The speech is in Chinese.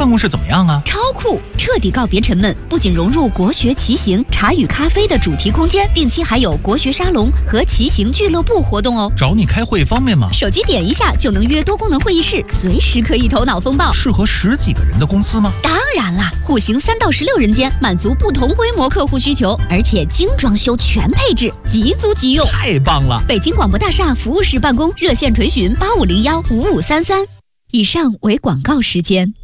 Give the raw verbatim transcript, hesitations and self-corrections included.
务是怎么样啊？ 超酷，彻底告别沉闷，不仅融入国学骑行、茶与咖啡的主题空间，定期还有国学沙龙和骑行俱乐部活动哦。 找你开会方便吗？ 手机点一下就能约多功能会议室，随时可以头脑风暴。 适合十几个人的公司吗？ 当然啦，户型三到十六人间，满足不同规模客户需求，而且精装修全配置，即租即用， 太棒了！ 北京广播大厦服务室办公，热线垂询八五零幺五五三三。以上为广告时间。